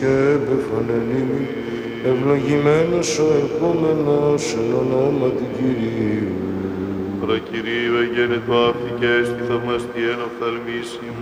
και επεφανενήμη, ευλογημένος ο ερχόμενος εν ονόματι Κυρίου. Παρακυρίου εγένετο άφη και έστι θαυμαστιέν οφθαλμίσιμο.